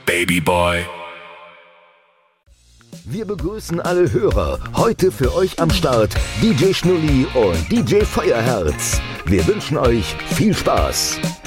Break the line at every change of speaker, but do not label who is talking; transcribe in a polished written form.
Baby Boy.
Wir begrüßen alle Hörer. Heute für euch am Start DJ Schnulli und DJ Feuerherz. Wir wünschen euch viel Spaß.